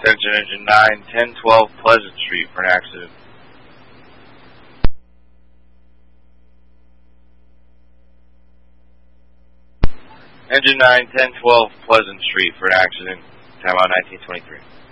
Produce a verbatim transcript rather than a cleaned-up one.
Attention engine nine, ten twelve Pleasant Street for an accident. Engine nine, ten twelve Pleasant Street for an accident. Time out nineteen twenty-three.